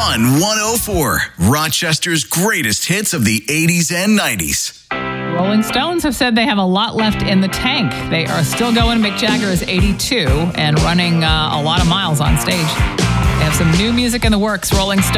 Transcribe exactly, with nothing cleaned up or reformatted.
Fun one oh four, Rochester's greatest hits of the eighties and nineties. Rolling Stones have said they have a lot left in the tank. They are still going. Mick Jagger is eighty-two and running uh, a lot of miles on stage. They have some new music in the works. Rolling Stones.